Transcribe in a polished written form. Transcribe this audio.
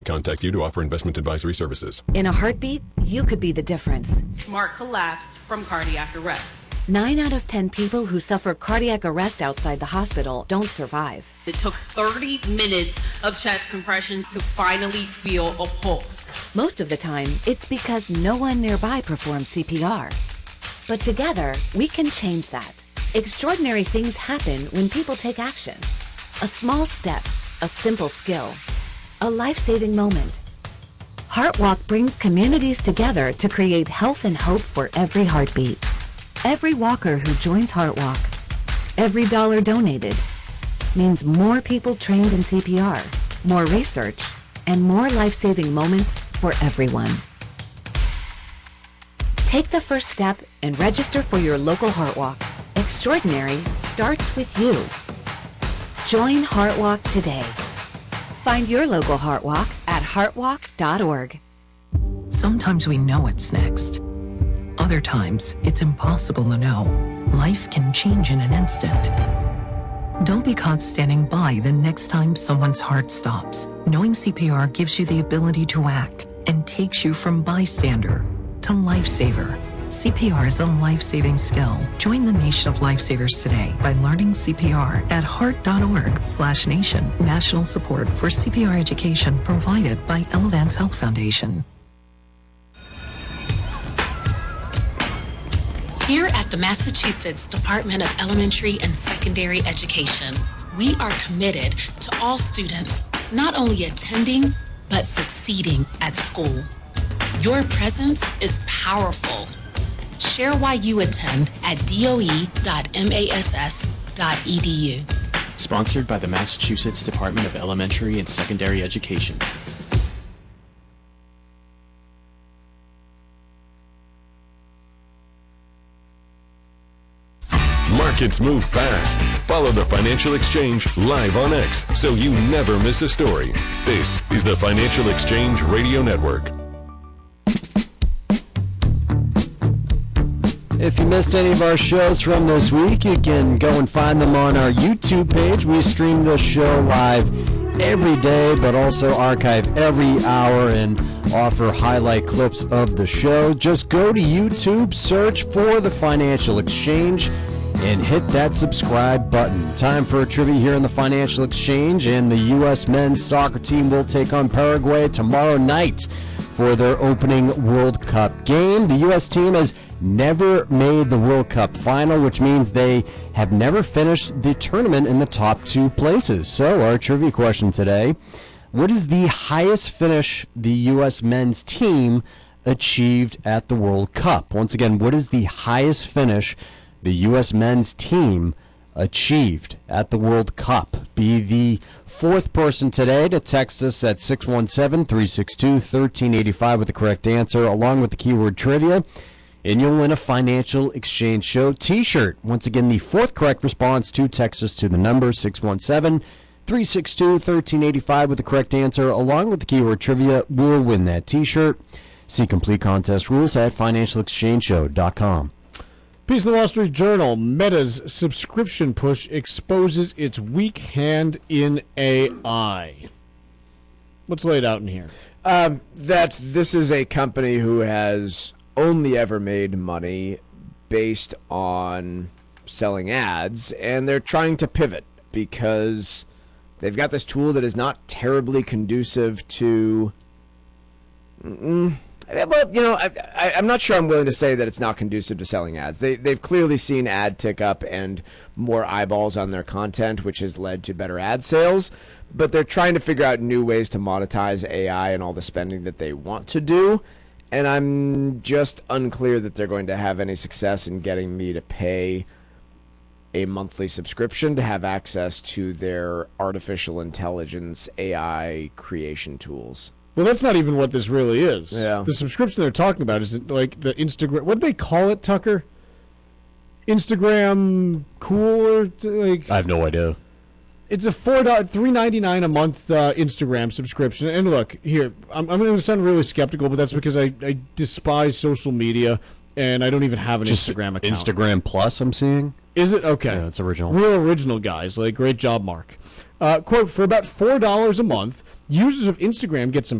Contact you to offer investment advisory services. In a heartbeat, you could be the difference. Mark collapsed from cardiac arrest. 9 out of 10 people who suffer cardiac arrest outside the hospital don't survive. It took 30 minutes of chest compressions to finally feel a pulse. Most of the time, it's because no one nearby performs CPR. But together, we can change that. Extraordinary things happen when people take action. A small step, a simple skill, a life-saving moment. HeartWalk brings communities together to create health and hope for every heartbeat. Every walker who joins HeartWalk, every dollar donated, means more people trained in CPR, more research, and more life-saving moments for everyone. Take the first step and register for your local HeartWalk. Extraordinary starts with you. Join HeartWalk today. Find your local HeartWalk at heartwalk.org. Sometimes we know what's next. Other times, it's impossible to know. Life can change in an instant. Don't be caught standing by the next time someone's heart stops. Knowing CPR gives you the ability to act and takes you from bystander to lifesaver. CPR is a life-saving skill. Join the nation of lifesavers today by learning CPR at heart.org/nation. National support for CPR education provided by Elevance Health Foundation. Here at the Massachusetts Department of Elementary and Secondary Education, we are committed to all students not only attending, but succeeding at school. Your presence is powerful. Share why you attend at doe.mass.edu. Sponsored by the Massachusetts Department of Elementary and Secondary Education. Markets move fast. Follow the Financial Exchange live on X so you never miss a story. This is the Financial Exchange Radio Network. If you missed any of our shows from this week, you can go and find them on our YouTube page. We stream the show live every day, but also archive every hour and offer highlight clips of the show. Just go to YouTube, search for the Financial Exchange, and hit that subscribe button. Time for a trivia here in the Financial Exchange, and the U.S. men's soccer team will take on Paraguay tomorrow night for their opening World Cup game. The U.S. team has never made the World Cup final, which means they have never finished the tournament in the top 2 places. So our trivia question today, what is the highest finish the U.S. men's team achieved at the World Cup? Once again, what is the highest finish the U.S. men's team achieved at the World Cup? Be the 4th person today to text us at 617-362-1385 with the correct answer, along with the keyword trivia, and you'll win a Financial Exchange Show t-shirt. Once again, the 4th correct response to text us to the number 617-362-1385 with the correct answer, along with the keyword trivia, will win that t-shirt. See complete contest rules at financialexchangeshow.com. Piece of the Wall Street Journal, Meta's subscription push exposes its weak hand in AI. What's laid out in here? That this is a company who has only ever made money based on selling ads, and they're trying to pivot because they've got this tool that is not terribly conducive to... Well, you know, I'm not sure I'm willing to say that it's not conducive to selling ads. They've clearly seen ad tick up and more eyeballs on their content, which has led to better ad sales. But they're trying to figure out new ways to monetize AI and all the spending that they want to do. And I'm just unclear that they're going to have any success in getting me to pay a monthly subscription to have access to their artificial intelligence AI creation tools. Well, that's not even what this really is. Yeah. The subscription they're talking about is like the Instagram. What do they call it, Tucker? Instagram Cool or like? I have no idea. It's a $3.99 a month Instagram subscription. And look, here, I'm going to sound really skeptical, but that's because I despise social media, and I don't even have an Instagram account. Instagram Plus, I'm seeing. Is it? Okay. Yeah, it's original. Real original, guys. Like, great job, Mark. Quote, for about $4 a month, users of Instagram get some